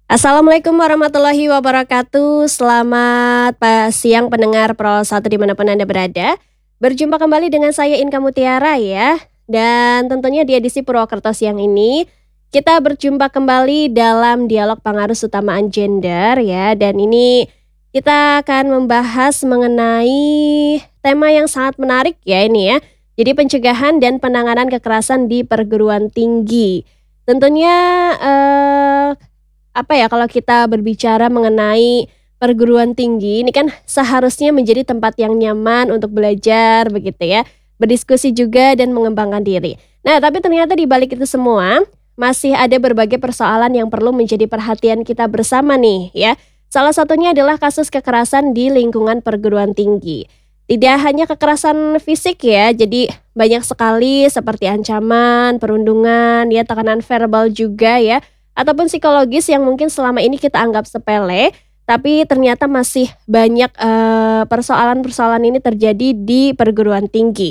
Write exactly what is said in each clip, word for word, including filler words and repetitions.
Assalamualaikum warahmatullahi wabarakatuh. Selamat pa- siang pendengar Pro satu dimanapun Anda berada. Berjumpa kembali dengan saya Inka Mutiara ya. Dan tentunya di edisi Purwokerto siang ini kita berjumpa kembali dalam dialog pengarus utamaan gender ya. Dan ini kita akan membahas mengenai tema yang sangat menarik ya ini ya. Jadi pencegahan dan penanganan kekerasan di perguruan tinggi. Tentunya eh, apa ya kalau kita berbicara mengenai perguruan tinggi ini kan seharusnya menjadi tempat yang nyaman untuk belajar begitu ya, berdiskusi juga dan mengembangkan diri. Nah, tapi ternyata di balik itu semua masih ada berbagai persoalan yang perlu menjadi perhatian kita bersama nih ya. Salah satunya adalah kasus kekerasan di lingkungan perguruan tinggi. Tidak hanya kekerasan fisik ya, jadi banyak sekali seperti ancaman, perundungan, ya tekanan verbal juga ya, ataupun psikologis yang mungkin selama ini kita anggap sepele, tapi ternyata masih banyak eh, persoalan-persoalan ini terjadi di perguruan tinggi.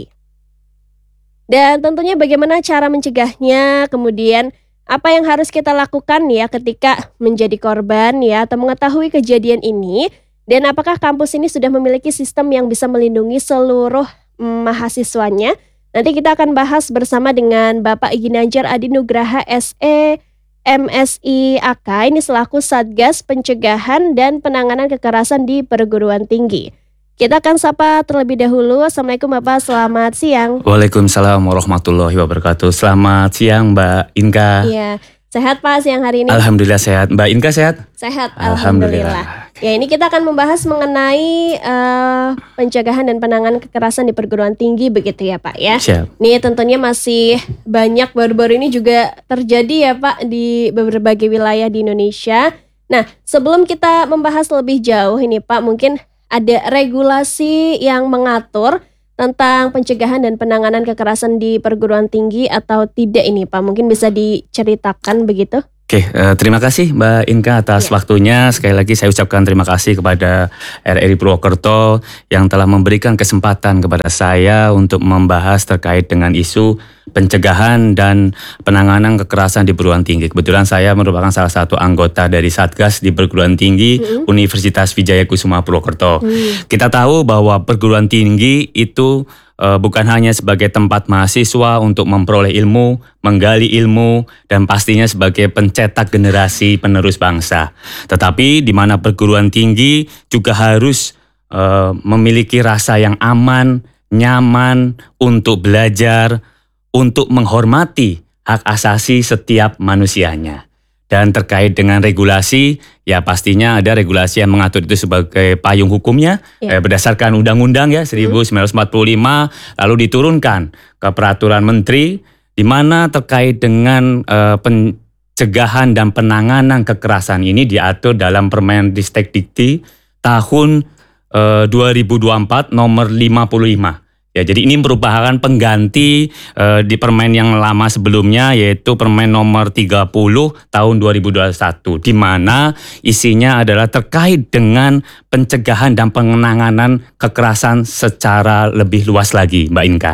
Dan tentunya bagaimana cara mencegahnya, kemudian apa yang harus kita lakukan ya ketika menjadi korban ya atau mengetahui kejadian ini, dan apakah kampus ini sudah memiliki sistem yang bisa melindungi seluruh mm, mahasiswanya. Nanti kita akan bahas bersama dengan Bapak Ginanjar Adi Nugraha S E M Si A K, ini selaku Satgas Pencegahan dan Penanganan Kekerasan di Perguruan Tinggi. Kita akan sapa terlebih dahulu. Assalamualaikum Bapak, selamat siang. Waalaikumsalam warahmatullahi wabarakatuh. Selamat siang Mbak Inka. Iya, sehat Pak siang hari ini? Alhamdulillah sehat. Mbak Inka sehat? Sehat, Alhamdulillah. Alhamdulillah. Ya, ini kita akan membahas mengenai uh, pencegahan dan penanganan kekerasan di perguruan tinggi begitu ya Pak ya. Siap. Ini tentunya masih banyak, baru-baru ini juga terjadi ya Pak di berbagai wilayah di Indonesia. Nah, sebelum kita membahas lebih jauh ini Pak, mungkin ada regulasi yang mengatur tentang pencegahan dan penanganan kekerasan di perguruan tinggi atau tidak ini Pak? Mungkin bisa diceritakan begitu? Oke, eh, terima kasih Mbak Inka atas ya. waktunya. Sekali lagi saya ucapkan terima kasih kepada R R I Purwokerto yang telah memberikan kesempatan kepada saya untuk membahas terkait dengan isu pencegahan dan penanganan kekerasan di perguruan tinggi. Kebetulan saya merupakan salah satu anggota dari Satgas di perguruan tinggi mm-hmm. Universitas Wijaya Kusuma Purwokerto. Mm. Kita tahu bahwa perguruan tinggi itu Uh, bukan hanya sebagai tempat mahasiswa untuk memperoleh ilmu, menggali ilmu, dan pastinya sebagai pencetak generasi penerus bangsa. Tetapi di mana perguruan tinggi juga harus uh, memiliki rasa yang aman, nyaman untuk belajar, untuk menghormati hak asasi setiap manusianya. Dan terkait dengan regulasi, ya pastinya ada regulasi yang mengatur itu sebagai payung hukumnya ya. eh, berdasarkan undang-undang ya seribu sembilan ratus empat puluh lima, lalu diturunkan ke peraturan menteri di mana terkait dengan eh, pencegahan dan penanganan kekerasan ini diatur dalam Permendikti tahun eh, dua ribu dua puluh empat nomor lima puluh lima. Ya, jadi ini merupakan pengganti uh, di permen yang lama sebelumnya, yaitu permen nomor tiga puluh tahun dua ribu dua puluh satu, di mana isinya adalah terkait dengan pencegahan dan penanganan kekerasan secara lebih luas lagi, Mbak Inka.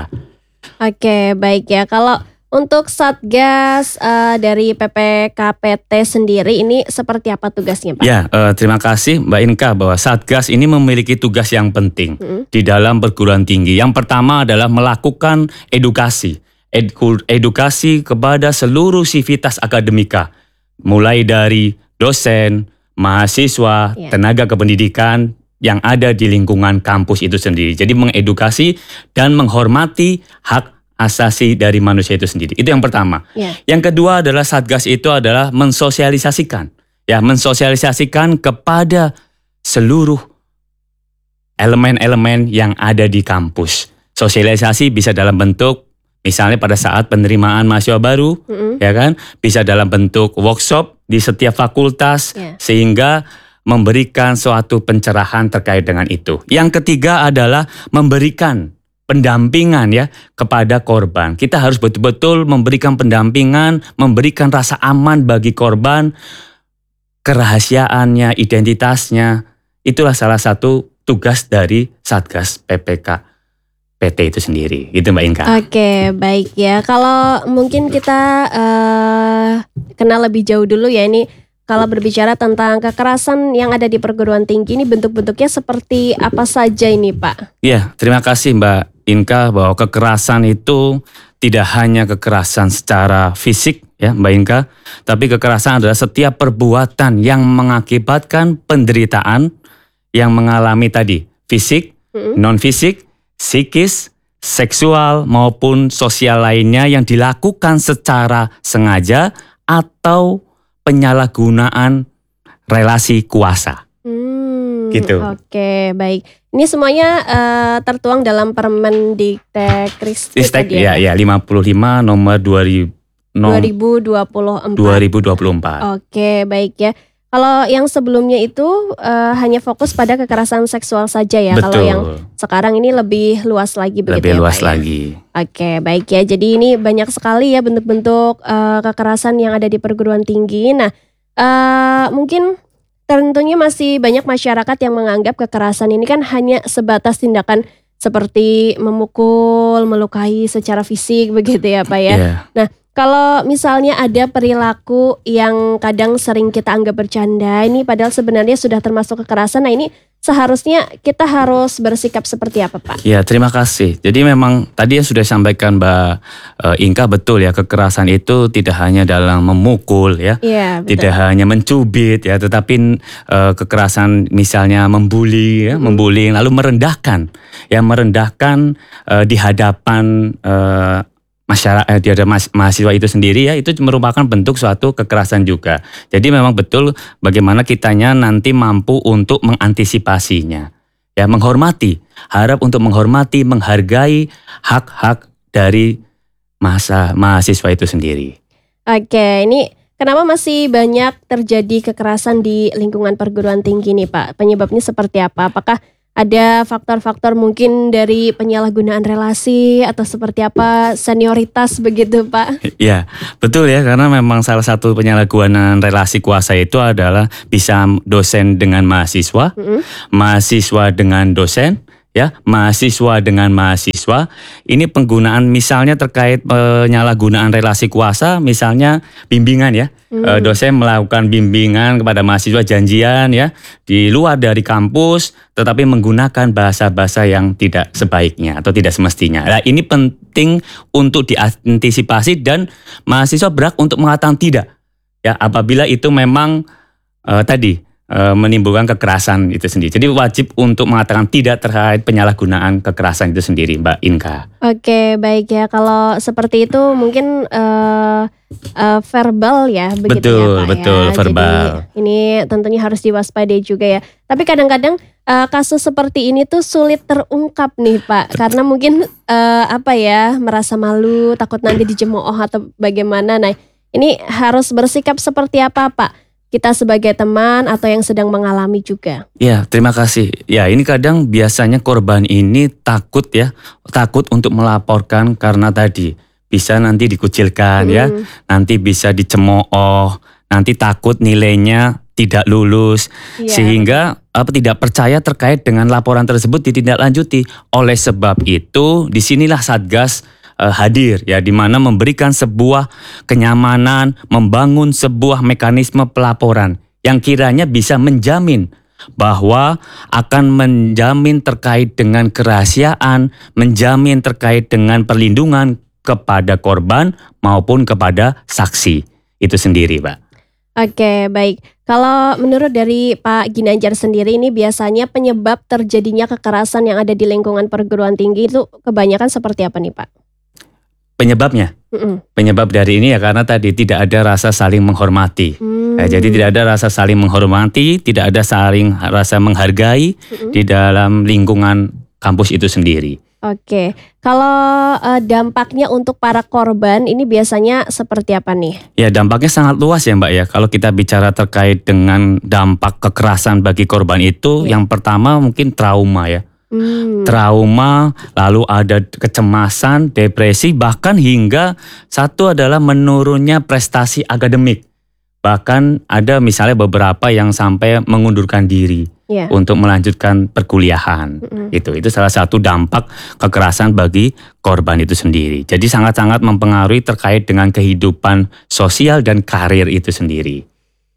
Oke, baik ya. Kalau untuk Satgas uh, dari P P K P T sendiri ini seperti apa tugasnya Pak? Ya, uh, terima kasih Mbak Inka bahwa Satgas ini memiliki tugas yang penting hmm. di dalam perguruan tinggi. Yang pertama adalah melakukan edukasi, Edu, edukasi kepada seluruh sivitas akademika, mulai dari dosen, mahasiswa, ya. tenaga kependidikan yang ada di lingkungan kampus itu sendiri. Jadi mengedukasi dan menghormati hak asasi dari manusia itu sendiri. Itu yang pertama. Yeah. Yang kedua adalah Satgas itu adalah mensosialisasikan. Ya, mensosialisasikan kepada seluruh elemen-elemen yang ada di kampus. Sosialisasi bisa dalam bentuk misalnya pada saat penerimaan mahasiswa baru, mm-hmm. ya kan? Bisa dalam bentuk workshop di setiap fakultas yeah. sehingga memberikan suatu pencerahan terkait dengan itu. Yang ketiga adalah memberikan pendampingan ya kepada korban. Kita harus betul-betul memberikan pendampingan, memberikan rasa aman bagi korban, kerahasiaannya, identitasnya. Itulah salah satu tugas dari Satgas P P K P T itu sendiri. Itu Mbak Inka. Oke, baik ya. Kalau mungkin kita uh, kenal lebih jauh dulu ya, ini kalau berbicara tentang kekerasan yang ada di perguruan tinggi ini bentuk-bentuknya seperti apa saja ini Pak? Ya, terima kasih Mbak Inka bahwa kekerasan itu tidak hanya kekerasan secara fisik ya Mbak Inka, tapi kekerasan adalah setiap perbuatan yang mengakibatkan penderitaan yang mengalami tadi fisik, mm-hmm. non-fisik, psikis, seksual maupun sosial lainnya yang dilakukan secara sengaja atau penyalahgunaan relasi kuasa. Hmm, gitu. Oke, baik. Ini semuanya uh, tertuang dalam Permendikbudristek Ristek ya, ya lima puluh lima nomor dua ribu, nom, dua ribu dua puluh empat. dua ribu dua puluh empat. Oke, baik ya. Kalau yang sebelumnya itu uh, hanya fokus pada kekerasan seksual saja ya. Betul. Kalau yang sekarang ini lebih luas lagi begitu lebih ya, luas Pak, lagi. Ya? Oke, baik ya. Jadi ini banyak sekali ya bentuk-bentuk uh, kekerasan yang ada di perguruan tinggi. Nah, uh, mungkin tentunya masih banyak masyarakat yang menganggap kekerasan ini kan hanya sebatas tindakan seperti memukul, melukai secara fisik begitu ya Pak ya. Yeah. Nah, kalau misalnya ada perilaku yang kadang sering kita anggap bercanda ini padahal sebenarnya sudah termasuk kekerasan. Nah, ini seharusnya kita harus bersikap seperti apa Pak? Ya, terima kasih. Jadi memang tadi yang sudah disampaikan Mbak uh, Inka betul ya, kekerasan itu tidak hanya dalam memukul ya. Iya, betul. Tidak hanya mencubit ya, tetapi uh, kekerasan misalnya membuli ya, hmm. membuli lalu merendahkan. Ya, merendahkan uh, di hadapan uh, masyarakat, di ada mahasiswa itu sendiri ya, itu merupakan bentuk suatu kekerasan juga. Jadi memang betul bagaimana kitanya nanti mampu untuk mengantisipasinya. Ya, menghormati, harap untuk menghormati, menghargai hak-hak dari masa mahasiswa itu sendiri. Oke, ini kenapa masih banyak terjadi kekerasan di lingkungan perguruan tinggi nih Pak? Penyebabnya seperti apa? Apakah ada faktor-faktor mungkin dari penyalahgunaan relasi atau seperti apa, senioritas begitu Pak? Ya, betul ya, karena memang salah satu penyalahgunaan relasi kuasa itu adalah bisa dosen dengan mahasiswa, mm-hmm. mahasiswa dengan dosen, ya, mahasiswa dengan mahasiswa. Ini penggunaan misalnya terkait penyalahgunaan relasi kuasa, misalnya bimbingan ya. Hmm. Dosen melakukan bimbingan kepada mahasiswa, janjian ya di luar dari kampus, tetapi menggunakan bahasa-bahasa yang tidak sebaiknya atau tidak semestinya. Nah, ini penting untuk diantisipasi dan mahasiswa berhak untuk mengatakan tidak ya apabila itu memang uh, tadi uh, menimbulkan kekerasan itu sendiri. Jadi wajib untuk mengatakan tidak terkait penyalahgunaan kekerasan itu sendiri, Mbak Inka. Oke, baik ya. Kalau seperti itu mungkin uh, uh, verbal ya, begitu betul, ya Pak betul, ya. verbal. Jadi ini tentunya harus diwaspadai juga ya. Tapi kadang-kadang uh, kasus seperti ini tuh sulit terungkap nih Pak, karena mungkin uh, apa ya, merasa malu, takut nanti dicemooh atau bagaimana. Nah, ini harus bersikap seperti apa Pak? Kita sebagai teman atau yang sedang mengalami juga. Ya, terima kasih. Ya, ini kadang biasanya korban ini takut ya, takut untuk melaporkan karena tadi bisa nanti dikucilkan hmm. ya, nanti bisa dicemooh, nanti takut nilainya tidak lulus, ya. Sehingga apa tidak percaya terkait dengan laporan tersebut ditindaklanjuti. Oleh sebab itu, disinilah Satgas hadir ya, di mana memberikan sebuah kenyamanan, membangun sebuah mekanisme pelaporan yang kiranya bisa menjamin bahwa akan menjamin terkait dengan kerahasiaan, menjamin terkait dengan perlindungan kepada korban maupun kepada saksi itu sendiri, Pak. Oke, baik. Kalau menurut dari Pak Ginanjar sendiri, ini biasanya penyebab terjadinya kekerasan yang ada di lingkungan perguruan tinggi itu kebanyakan seperti apa nih, Pak? Penyebabnya, Mm-mm. penyebab dari ini ya karena tadi tidak ada rasa saling menghormati. Hmm. Ya, jadi tidak ada rasa saling menghormati, tidak ada saling rasa menghargai Mm-mm. di dalam lingkungan kampus itu sendiri. Oke, kalau uh, dampaknya untuk para korban ini biasanya seperti apa nih? Ya, dampaknya sangat luas ya Mbak ya. Kalau kita bicara terkait dengan dampak kekerasan bagi korban itu, yeah. yang pertama mungkin trauma ya. Hmm. Trauma, lalu ada kecemasan, depresi, bahkan hingga satu adalah menurunnya prestasi akademik. Bahkan ada misalnya beberapa yang sampai mengundurkan diri yeah. untuk melanjutkan perkuliahan. Hmm. Itu itu salah satu dampak kekerasan bagi korban itu sendiri. Jadi sangat-sangat mempengaruhi terkait dengan kehidupan sosial dan karir itu sendiri.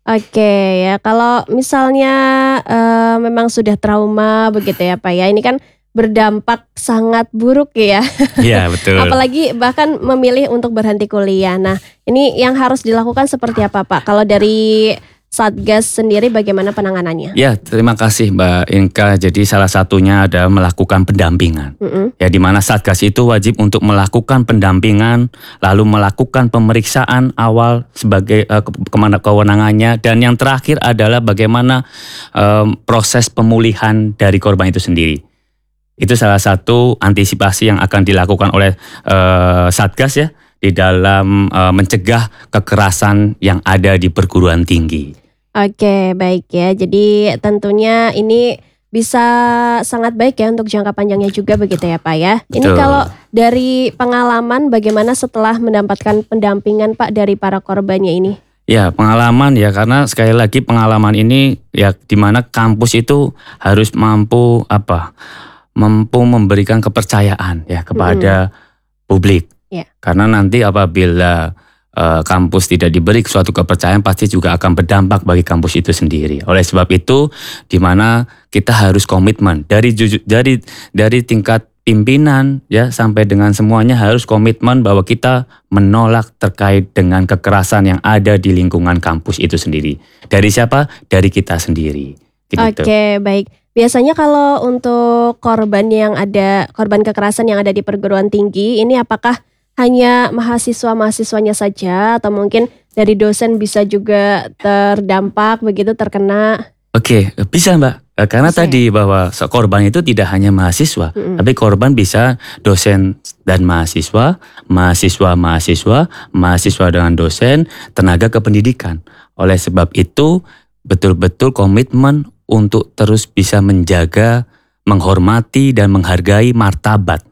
Oke ya, kalau misalnya, eee, memang sudah trauma begitu ya Pak ya, ini kan berdampak sangat buruk ya. Iya betul. Apalagi bahkan memilih untuk berhenti kuliah. Nah, ini yang harus dilakukan seperti apa Pak? Kalau dari Satgas sendiri bagaimana penanganannya? Ya, terima kasih Mbak Inka. Jadi salah satunya adalah melakukan pendampingan. Mhm. Ya, di mana Satgas itu wajib untuk melakukan pendampingan, lalu melakukan pemeriksaan awal sebagai uh, ke- kemana kewenangannya, dan yang terakhir adalah bagaimana em, proses pemulihan dari korban itu sendiri. Itu salah satu antisipasi yang akan dilakukan oleh eh, Satgas ya di dalam eh, mencegah kekerasan yang ada di perguruan tinggi. Oke, baik ya. Jadi tentunya ini bisa sangat baik ya untuk jangka panjangnya juga begitu ya Pak ya. Ini Betul. kalau dari pengalaman bagaimana setelah mendapatkan pendampingan Pak dari para korbannya ini? Ya, pengalaman ya, karena sekali lagi pengalaman ini ya di mana kampus itu harus mampu apa? Mampu memberikan kepercayaan ya kepada publik. Ya. Karena nanti apabila eh, kampus tidak diberi suatu kepercayaan, pasti juga akan berdampak bagi kampus itu sendiri. Oleh sebab itu, di mana kita harus komitmen dari juju- dari dari tingkat pimpinan ya sampai dengan semuanya harus komitmen bahwa kita menolak terkait dengan kekerasan yang ada di lingkungan kampus itu sendiri. Dari siapa? Dari kita sendiri. Gitu. Oke, baik. Biasanya kalau untuk korban yang ada, korban kekerasan yang ada di perguruan tinggi, ini apakah hanya mahasiswa-mahasiswanya saja atau mungkin dari dosen bisa juga terdampak begitu, terkena? Oke, bisa Mbak. Eh, Karena Bisa ya? tadi bahwa se- korban itu tidak hanya mahasiswa, Mm-mm. tapi korban bisa dosen dan mahasiswa, mahasiswa-mahasiswa, mahasiswa dengan dosen, tenaga kependidikan. Oleh sebab itu, betul-betul komitmen untuk terus bisa menjaga, menghormati, dan menghargai martabat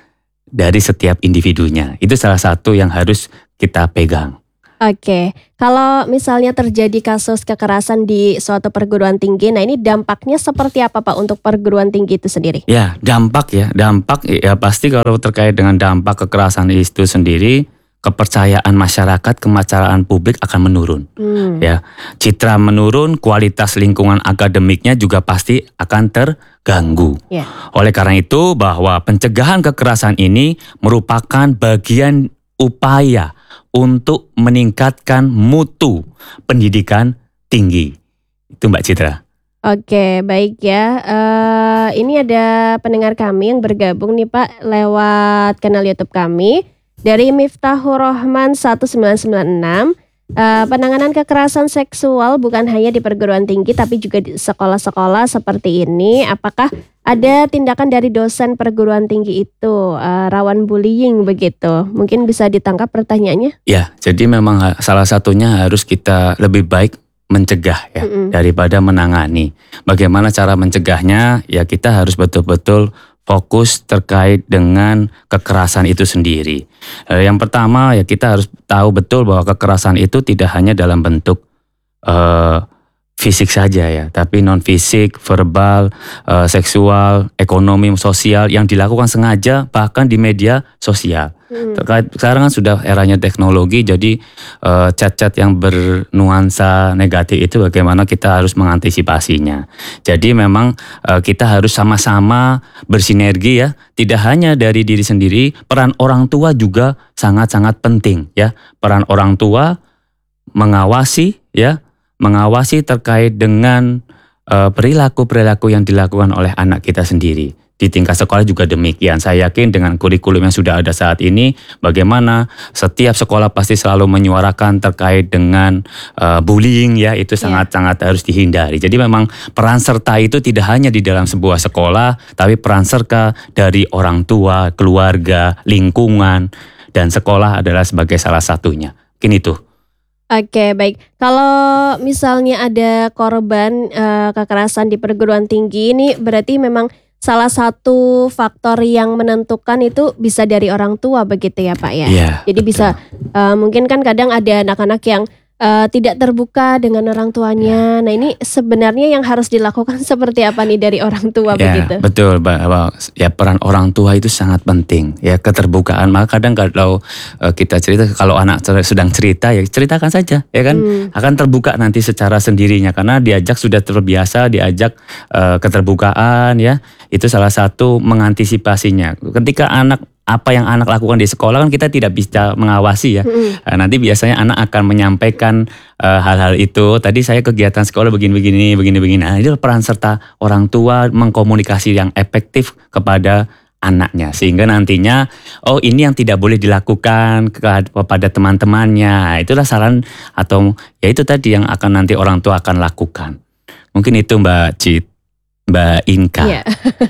dari setiap individunya. Itu salah satu yang harus kita pegang. Oke, kalau misalnya terjadi kasus kekerasan di suatu perguruan tinggi, nah ini dampaknya seperti apa Pak untuk perguruan tinggi itu sendiri? Ya, dampak ya, dampak ya pasti kalau terkait dengan dampak kekerasan itu sendiri, kepercayaan masyarakat, kepercayaan publik akan menurun. Hmm. Ya, citra menurun, kualitas lingkungan akademiknya juga pasti akan terganggu. Ya. Oleh karena itu, bahwa pencegahan kekerasan ini merupakan bagian upaya untuk meningkatkan mutu pendidikan tinggi. Itu Mbak Citra. Oke, baik ya. Eh, ini ada pendengar kami yang bergabung nih Pak lewat kanal YouTube kami dari Miftahur Rahman satu sembilan sembilan enam. Eh, penanganan kekerasan seksual bukan hanya di perguruan tinggi tapi juga di sekolah-sekolah seperti ini. Apakah ada tindakan dari dosen perguruan tinggi itu eh, rawan bullying begitu? Mungkin bisa ditangkap pertanyaannya? Ya, jadi memang ha- salah satunya harus kita lebih baik mencegah ya Mm-mm. daripada menangani. Bagaimana cara mencegahnya? Ya kita harus betul-betul fokus terkait dengan kekerasan itu sendiri. Eh, yang pertama ya kita harus tahu betul bahwa kekerasan itu tidak hanya dalam bentuk eh, fisik saja ya, tapi non fisik, verbal, eh, seksual, ekonomi, sosial yang dilakukan sengaja bahkan di media sosial. Mm. Terkait sekarang kan sudah eranya teknologi, jadi eh, chat-chat yang bernuansa negatif itu bagaimana kita harus mengantisipasinya. Jadi memang eh, kita harus sama-sama bersinergi ya, tidak hanya dari diri sendiri, peran orang tua juga sangat-sangat penting ya. Peran orang tua mengawasi ya, mengawasi terkait dengan eh, perilaku-perilaku yang dilakukan oleh anak kita sendiri. Di tingkat sekolah juga demikian. Saya yakin dengan kurikulum yang sudah ada saat ini, bagaimana setiap sekolah pasti selalu menyuarakan terkait dengan uh, bullying ya, itu sangat-sangat harus dihindari. Jadi memang peran serta itu tidak hanya di dalam sebuah sekolah, tapi peran serta dari orang tua, keluarga, lingkungan, dan sekolah adalah sebagai salah satunya. Mungkin itu. Oke, baik. Kalau misalnya ada korban eh, kekerasan di perguruan tinggi ini berarti memang salah satu faktor yang menentukan itu bisa dari orang tua begitu ya Pak ya. Iya, Jadi betul. bisa eh, mungkin kan kadang ada anak-anak yang uh, tidak terbuka dengan orang tuanya. Nah ini sebenarnya yang harus dilakukan seperti apa nih dari orang tua Ya, begitu? betul, bahwa ya peran orang tua itu sangat penting ya, keterbukaan. Maka kadang kalau uh, kita cerita, kalau anak cer- sedang cerita ya ceritakan saja ya kan, Hmm. akan terbuka nanti secara sendirinya karena diajak sudah terbiasa diajak uh, keterbukaan ya. Itu salah satu mengantisipasinya. Ketika anak apa yang anak lakukan di sekolah kan kita tidak bisa mengawasi ya. Mm-mm. Uh, nanti biasanya anak akan menyampaikan uh, hal-hal itu. Tadi saya kegiatan sekolah begini-begini, begini-begini. Nah, itu peran serta orang tua mengkomunikasi yang efektif kepada anaknya. Sehingga nantinya, oh ini yang tidak boleh dilakukan ke- kepada teman-temannya. Nah, itulah saran atau ya itu tadi yang akan nanti orang tua akan lakukan. Mungkin itu Mbak Cit, Mbak Inka. Iya.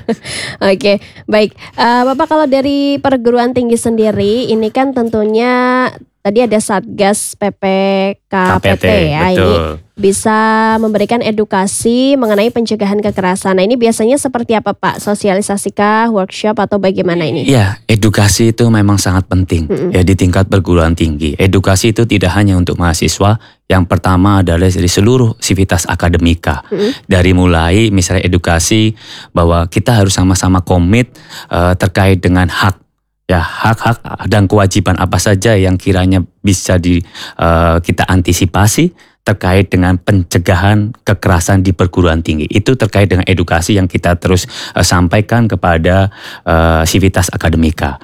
Oke, baik. Eh, Bapak kalau dari perguruan tinggi sendiri, ini kan tentunya tadi ada Satgas P P K P T ya. Ini betul. bisa memberikan edukasi mengenai pencegahan kekerasan. Nah ini biasanya seperti apa Pak? Sosialisasikah, workshop atau bagaimana ini? Ya, edukasi itu memang sangat penting Mm-mm. ya di tingkat perguruan tinggi. Edukasi itu tidak hanya untuk mahasiswa. Yang pertama adalah dari seluruh sivitas akademika. Mm-mm. Dari mulai misalnya edukasi bahwa kita harus sama-sama komit eh, terkait dengan hak. Ya, hak-hak dan kewajiban apa saja yang kiranya bisa di eh, kita antisipasi terkait dengan pencegahan kekerasan di perguruan tinggi. Itu terkait dengan edukasi yang kita terus eh, sampaikan kepada eh, sivitas akademika.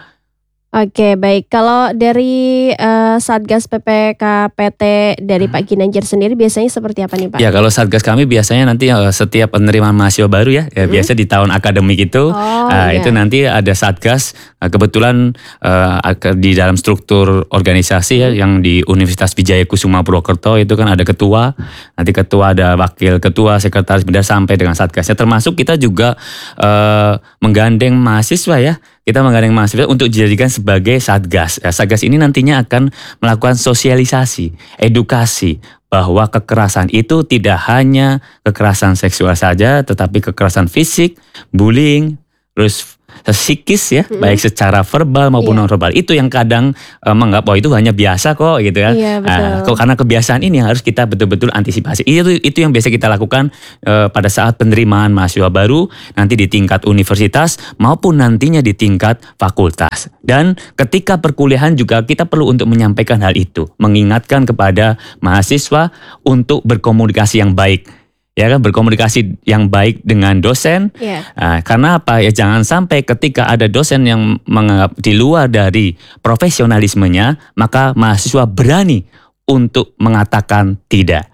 Oke, baik. Kalau dari eh, Satgas P P K P T dari Pak Ginanjar sendiri biasanya seperti apa nih Pak? Ya, kalau Satgas kami biasanya nanti eh, setiap penerimaan mahasiswa baru ya, ya Hmm. biasa di tahun akademik itu, Oh, ah, iya. itu nanti ada Satgas. Nah, kebetulan eh, ak- di dalam struktur organisasi ya, yang di Universitas Wijaya Kusuma Purwokerto itu kan ada ketua, nanti ketua ada wakil ketua, sekretaris bendahara sampai dengan Satgasnya. Termasuk kita juga eh, menggandeng mahasiswa ya. Kita menggandeng mahasiswa untuk dijadikan sebagai Satgas. Ya, Satgas ini nantinya akan melakukan sosialisasi, edukasi bahwa kekerasan itu tidak hanya kekerasan seksual saja, tetapi kekerasan fisik, bullying, terus psikis ya, Mm-mm. baik secara verbal maupun Iya. non verbal. Itu yang kadang eh, menganggap oh itu hanya biasa kok gitu ya. Iya, betul. Nah, kok karena kebiasaan ini yang harus kita betul-betul antisipasi. Itu itu yang biasa kita lakukan eh, pada saat penerimaan mahasiswa baru nanti di tingkat universitas maupun nantinya di tingkat fakultas. Dan ketika perkuliahan juga kita perlu untuk menyampaikan hal itu, mengingatkan kepada mahasiswa untuk berkomunikasi yang baik. Ya kan, berkomunikasi yang baik dengan dosen. Iya. Nah, karena apa ya, jangan sampai ketika ada dosen yang menganggap di luar dari profesionalismenya, maka mahasiswa berani untuk mengatakan tidak.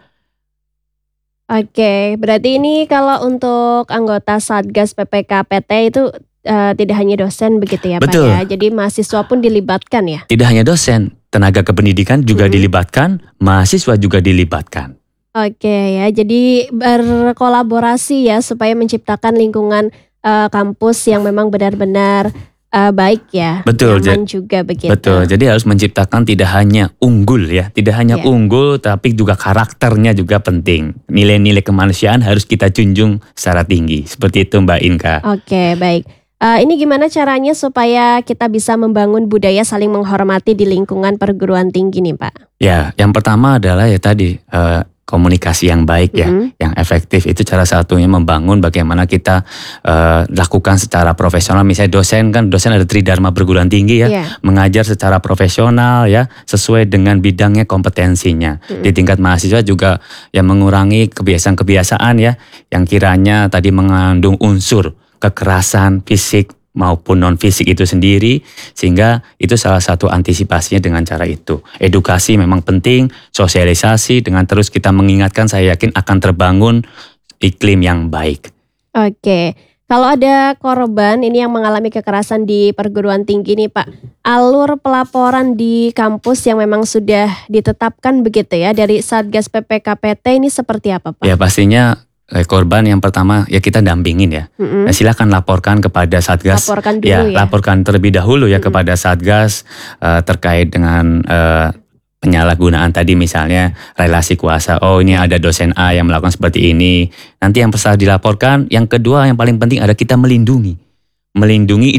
Oke, berarti ini kalau untuk anggota Satgas P P K P T itu eh, tidak hanya dosen begitu ya Betul. Pak ya. Jadi mahasiswa pun dilibatkan ya. Tidak hanya dosen, tenaga kependidikan juga Mm-mm. dilibatkan, mahasiswa juga dilibatkan. Oke ya, jadi berkolaborasi ya supaya menciptakan lingkungan eh, kampus yang memang benar-benar eh, baik ya, Betul, nyaman juga begitu. Betul, jadi harus menciptakan tidak hanya unggul ya, tidak hanya Iya. unggul tapi juga karakternya juga penting. Nilai-nilai kemanusiaan harus kita junjung secara tinggi. Seperti itu Mbak Inka. Oke, baik. Eh, ini gimana caranya supaya kita bisa membangun budaya saling menghormati di lingkungan perguruan tinggi nih Pak? Ya, yang pertama adalah ya tadi eh, komunikasi yang baik ya, Mm-mm. yang efektif. Itu cara satunya membangun bagaimana kita eh, lakukan secara profesional. Misalnya dosen kan, dosen ada tridharma perguruan tinggi ya, Iya. mengajar secara profesional ya, sesuai dengan bidangnya kompetensinya. Mm-mm. Di tingkat mahasiswa juga ya mengurangi kebiasaan-kebiasaan ya, yang kiranya tadi mengandung unsur kekerasan fisik maupun non fisik itu sendiri, sehingga itu salah satu antisipasinya dengan cara itu. Edukasi memang penting, sosialisasi dengan terus kita mengingatkan, saya yakin akan terbangun iklim yang baik. Oke, kalau ada korban ini yang mengalami kekerasan di perguruan tinggi nih Pak, alur pelaporan di kampus yang memang sudah ditetapkan begitu ya dari Satgas P P K P T ini seperti apa Pak? Ya pastinya eh, korban yang pertama ya kita dampingin ya. Mm-mm. Nah, silakan laporkan kepada Satgas. Laporkan dulu ya, ya. laporkan terlebih dahulu ya Mm-mm. kepada Satgas eh, terkait dengan eh, penyalahgunaan tadi, misalnya relasi kuasa. Oh, ini ada dosen A yang melakukan seperti ini. Nanti yang pertama dilaporkan. Yang kedua yang paling penting ada kita melindungi. Melindungi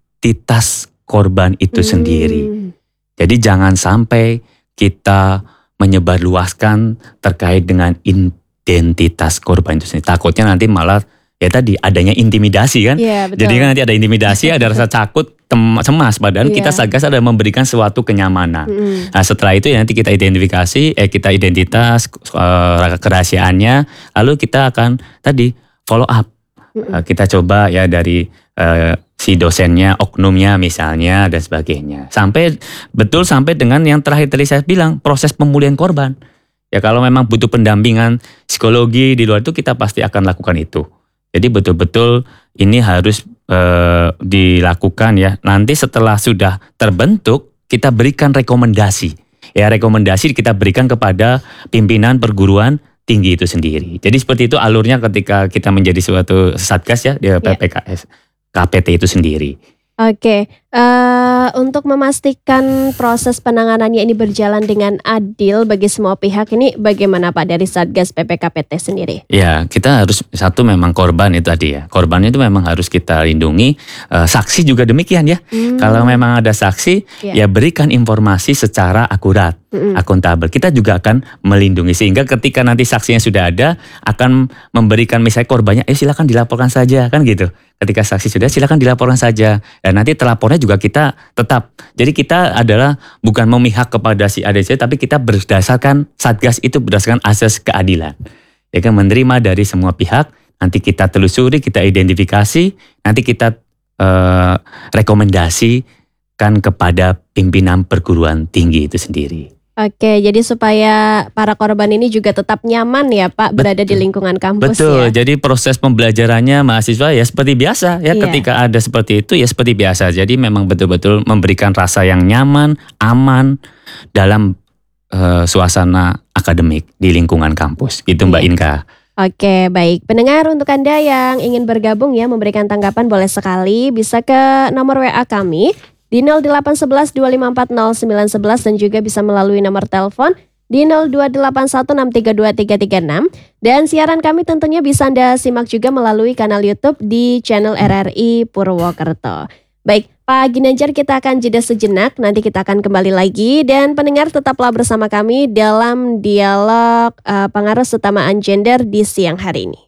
identitas korban itu Hmm. sendiri. Jadi jangan sampai kita menyebarluaskan terkait dengan identitas korban itu sendiri. Takutnya nanti malah ya tadi adanya intimidasi kan. Iya, betul. Jadi kan nanti ada intimidasi, ada rasa takut, tem- cemas. Padahal Iya. kita Satgas ada memberikan suatu kenyamanan. Mm-mm. Nah setelah itu ya nanti kita identifikasi, eh kita identitas eh, kerahasiaannya, lalu kita akan tadi follow up. Mm-mm. Eh, kita coba ya dari eh, si dosennya, oknumnya misalnya dan sebagainya. Sampai betul sampai dengan yang terakhir tadi saya bilang proses pemulihan korban. Ya kalau memang butuh pendampingan psikologi di luar itu kita pasti akan lakukan itu. Jadi betul-betul ini harus eh, dilakukan ya. Nanti setelah sudah terbentuk kita berikan rekomendasi. Ya rekomendasi kita berikan kepada pimpinan perguruan tinggi itu sendiri. Jadi seperti itu alurnya ketika kita menjadi suatu satgas ya di P P K S, K P T itu sendiri. Oke, eh, untuk memastikan proses penanganannya ini berjalan dengan adil bagi semua pihak, ini bagaimana Pak dari Satgas P P K P T sendiri? Ya, kita harus satu memang korban itu tadi ya. Korban itu memang harus kita lindungi. Eh, saksi juga demikian ya. Hmm. Kalau memang ada saksi, Ya. ya berikan informasi secara akurat, Mm-mm. akuntabel. Kita juga akan melindungi sehingga ketika nanti saksinya sudah ada, akan memberikan misalnya korbannya, eh silakan dilaporkan saja kan gitu. Ketika saksi sudah, silakan dilaporkan saja. Dan nanti telapornya juga kita tetap. Jadi kita adalah bukan memihak kepada si A D C, tapi kita berdasarkan Satgas itu berdasarkan asas keadilan. Ya kan menerima dari semua pihak, nanti kita telusuri, kita identifikasi, nanti kita eh, rekomendasikan kepada pimpinan perguruan tinggi itu sendiri. Oke, jadi supaya para korban ini juga tetap nyaman ya Pak berada di lingkungan kampus Betul, ya. jadi proses pembelajarannya mahasiswa ya seperti biasa ya. Iya. Ketika ada seperti itu ya seperti biasa. Jadi memang betul-betul memberikan rasa yang nyaman, aman dalam eh, suasana akademik di lingkungan kampus. Gitu Mbak Iya. Inka. Oke, baik. Pendengar, untuk Anda yang ingin bergabung ya memberikan tanggapan boleh sekali bisa ke nomor W A kami di nol delapan satu satu dua lima empat nol sembilan satu satu dan juga bisa melalui nomor telepon di nol dua delapan satu enam tiga dua tiga tiga enam. Dan siaran kami tentunya bisa Anda simak juga melalui kanal YouTube di channel R R I Purwokerto. Baik, Pak Ginanjar, kita akan jeda sejenak, nanti kita akan kembali lagi. Dan pendengar tetaplah bersama kami dalam dialog uh, pengaruh utamaan gender di siang hari ini.